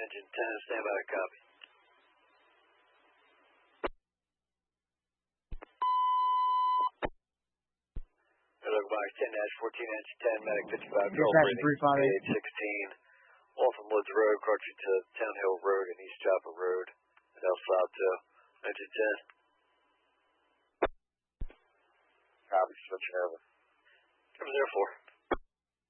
Engine 10, stand by, copy. Local box 10-14, engine 10, medic 55, control breathing, 816, Waltham Woods Road, approaching to Town Hill Road and East Joppa Road, El Salto, engine